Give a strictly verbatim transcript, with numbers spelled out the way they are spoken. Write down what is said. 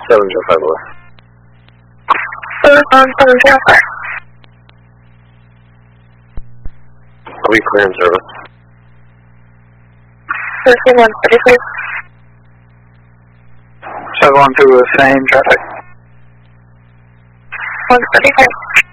seven zero five over. Silicon seven zero five. Are we clear in service? Silicon one thirty-five. seven one two, same traffic. one thirty-five.